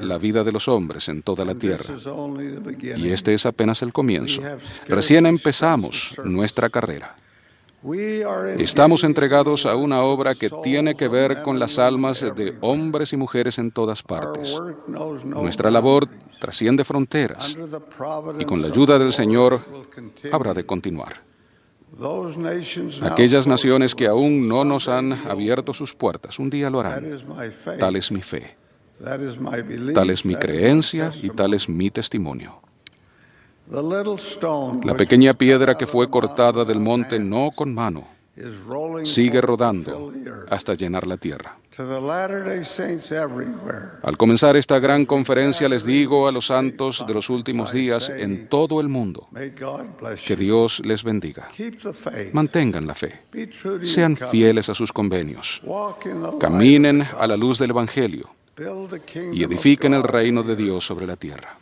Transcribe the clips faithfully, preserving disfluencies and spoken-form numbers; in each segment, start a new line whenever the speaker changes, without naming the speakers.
la vida de los hombres en toda la tierra. Y este es apenas el comienzo. Recién empezamos nuestra carrera. Estamos entregados a una obra que tiene que ver con las almas de hombres y mujeres en todas partes. Nuestra labor trasciende fronteras y con la ayuda del Señor habrá de continuar. Aquellas naciones que aún no nos han abierto sus puertas, un día lo harán. Tal es mi fe, tal es mi creencia y tal es mi testimonio. La pequeña piedra que fue cortada del monte no con mano sigue rodando hasta llenar la tierra. Al comenzar esta gran conferencia les digo a los santos de los últimos días en todo el mundo que Dios les bendiga. Mantengan la fe, sean fieles a sus convenios, caminen a la luz del Evangelio y edifiquen el reino de Dios sobre la tierra.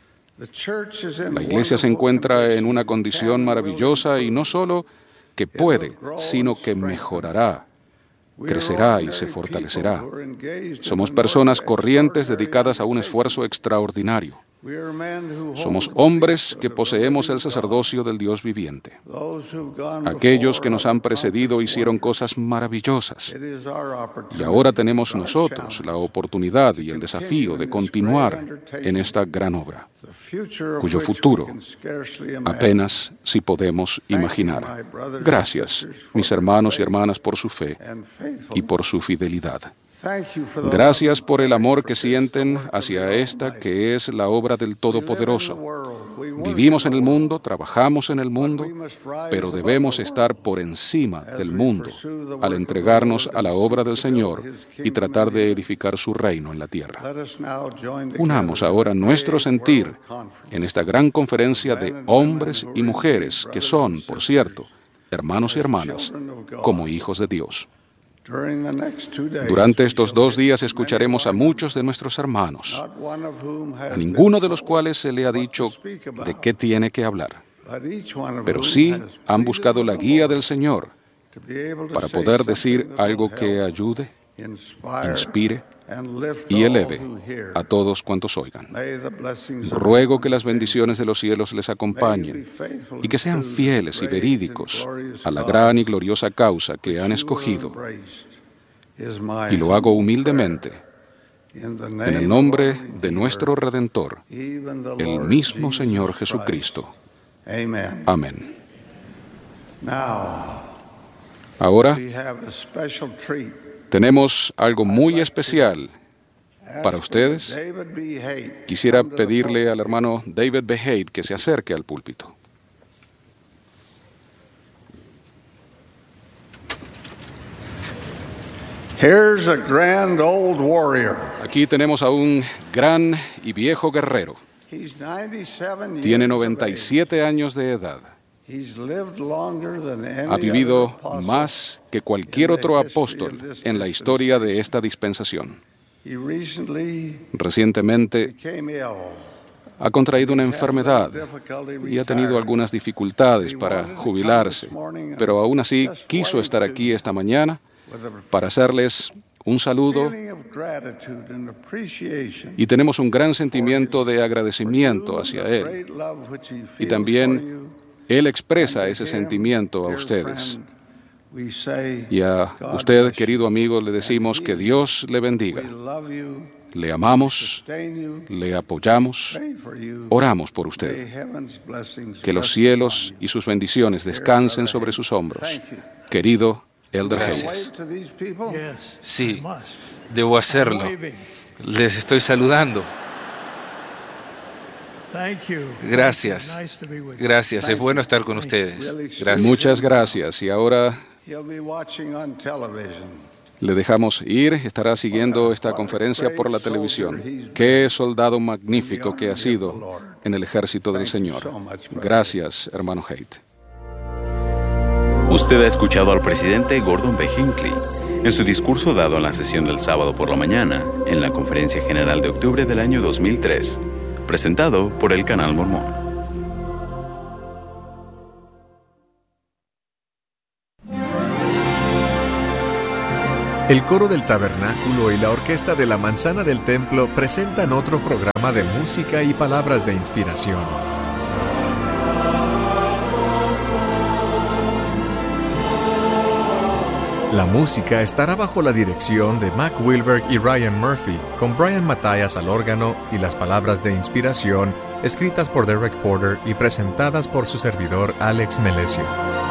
La iglesia se encuentra en una condición maravillosa y no solo que puede, sino que mejorará, crecerá y se fortalecerá. Somos personas corrientes dedicadas a un esfuerzo extraordinario. Somos hombres que poseemos el sacerdocio del Dios viviente. Aquellos que nos han precedido hicieron cosas maravillosas. Y ahora tenemos nosotros la oportunidad y el desafío de continuar en esta gran obra, cuyo futuro apenas si podemos imaginar. Gracias, mis hermanos y hermanas, por su fe y por su fidelidad. Gracias por el amor que sienten hacia esta que es la obra del Todopoderoso. Vivimos en el mundo, trabajamos en el mundo, pero debemos estar por encima del mundo al entregarnos a la obra del Señor y tratar de edificar su reino en la tierra. Unamos ahora nuestro sentir en esta gran conferencia de hombres y mujeres que son, por cierto, hermanos y hermanas, como hijos de Dios. Durante estos dos días escucharemos a muchos de nuestros hermanos, a ninguno de los cuales se le ha dicho de qué tiene que hablar, pero sí han buscado la guía del Señor para poder decir algo que ayude, inspire y eleve a todos cuantos oigan. Ruego que las bendiciones de los cielos les acompañen y que sean fieles y verídicos a la gran y gloriosa causa que han escogido. Y lo hago humildemente en el nombre de nuestro Redentor, el mismo Señor Jesucristo. Amén. Ahora tenemos algo muy especial para ustedes. Quisiera pedirle al hermano David B. Haight que se acerque al púlpito.
Here's a grand old warrior.
Aquí tenemos a un gran y viejo guerrero.
He's ninety-seven
Tiene
years
noventa y
of age.
siete años de edad.
He's lived longer than any
Ha vivido
other apostle
más que cualquier
in the
otro
history
apóstol
of this
en la historia de
dispensation.
esta dispensación.
He recently
Recientemente
became ill.
ha contraído una
He's had
enfermedad
a little difficulty
y ha tenido
retiring.
algunas dificultades para jubilarse, pero aún así quiso estar aquí esta mañana
With a
para hacerles un saludo,
feeling of gratitude and appreciation
y tenemos un gran sentimiento de
for
agradecimiento
you,
hacia
the
él.
great love which he
Y
feels for
también
you.
él expresa
And to
ese
him,
sentimiento a
dear
ustedes.
friend, we say,
Y a
God
usted,
bless
querido
you.
amigo, le decimos
And
que
he-
Dios le bendiga.
We love you,
Le amamos,
sustain you,
le apoyamos,
pray for you.
oramos por
May
usted.
heaven's blessings
Que los
rest
cielos
upon
y sus bendiciones descansen sobre sus hombros.
Thank you.
Querido Elder
you.
Hayes.
Wave to these people.
Yes,
Sí,
I must.
debo hacerlo.
Waving.
Les estoy saludando.
Thank you.
Gracias.
Thank you. Nice to be with you.
Gracias, es bueno estar con ustedes. Gracias.
Muchas gracias. Y ahora
He'll be watching on television.
le dejamos ir. Estará siguiendo esta conferencia por la televisión. Qué soldado magnífico que ha sido en el ejército del Señor. Gracias, hermano Haight.
Usted ha escuchado al presidente Gordon B. Hinckley en su discurso dado en la sesión del sábado por la mañana en la Conferencia General de octubre del año dos mil tres, presentado por el Canal Mormón.
El coro del tabernáculo y la orquesta de la manzana del templo presentan otro programa de música y palabras de inspiración. La música estará bajo la dirección de Mac Wilberg y Ryan Murphy, con Brian Matthias al órgano y las palabras de inspiración escritas por Derek Porter y presentadas por su servidor Alex Melesio.